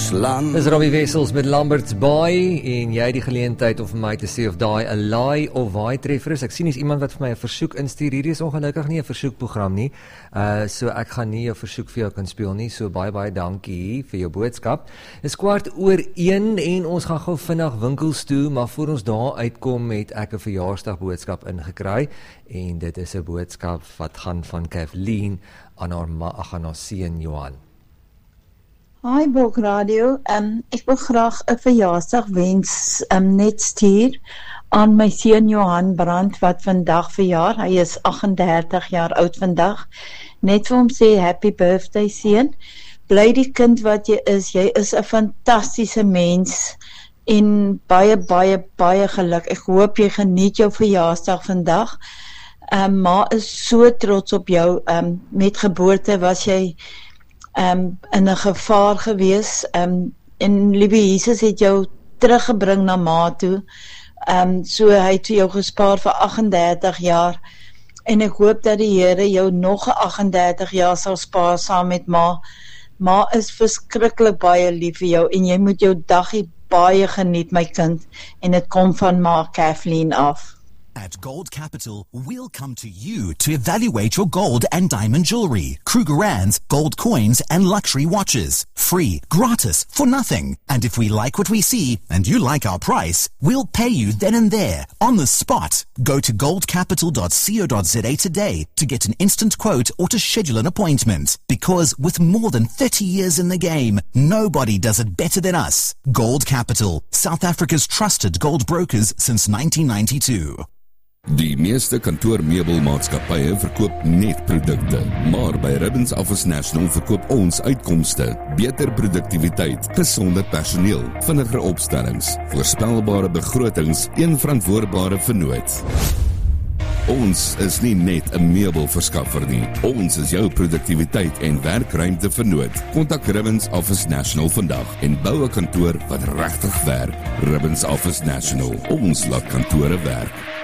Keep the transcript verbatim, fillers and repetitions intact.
land. Dis Robbie Wessels met Lambert's Baai en jy het die geleentheid om vir my te sê of daai 'n laai of waai treffer is. Ek sien is iemand wat vir my 'n versoek instuur. Hierdie is ongelukkig nie 'n versoekprogram nie. Uh so ek gaan nie 'n versoek vir jou kan speel nie. So baie baie dankie vir jou boodskap. Dis kwart oor een en ons gaan gou vinnig winkels toe, maar voor ons daar uitkom het ek 'n verjaarsdagboodskap ingekry en dit is 'n boodskap wat gaan van Kathleen aan haar ma, ag aan haar seun Johan. Hi Bok Radio, um, ek wil graag 'n verjaarsdagwens um, net stuur aan my seun Johan Brandt wat vandag verjaar. Hy is agt en dertig jaar oud vandag. Net vir hom sê happy birthday seun. Bly die kind wat jy is. Jy is 'n fantastiese mens en baie baie baie geluk. Ek hoop jy geniet jou verjaarsdag vandag. Um, ma is so trots op jou. Um, met geboorte was jy Um, in 'n gevaar gewees um, en liewe Jesus het jou teruggebring na ma toe, um, so hy het jou gespaar vir agt en dertig jaar en ek hoop dat die Here jou nog agt en dertig jaar sal spaar saam met ma. Ma is verskriklik baie lief vir jou en jy moet jou daggie baie geniet my kind en dit kom van ma Kathleen af. At Gold Capital, we'll come to you to evaluate your gold and diamond jewelry, Krugerrands, gold coins, and luxury watches. Free, gratis, for nothing. And if we like what we see, and you like our price, we'll pay you then and there, on the spot. Go to gold capital dot co dot za today to get an instant quote or to schedule an appointment. Because with more than thirty years in the game, nobody does it better than us. Gold Capital, South Africa's trusted gold brokers since nineteen ninety-two. Die meeste kantoormeubelmaatskappye verkoop net produkte, maar by Ribbons Office National verkoop ons uitkomste, beter produktiwiteit, gesonder personeel, vinniger opstellings, voorspelbare begrotings, een verantwoordbare vennoot. Ons is nie net 'n meubelverskaffer nie, ons is jou produktiwiteit en werkruimte vennoot. Kontak Ribbons Office National vandag en bou 'n kantoor wat regtig werk. Ribbons Office National, ons laat kantore werk.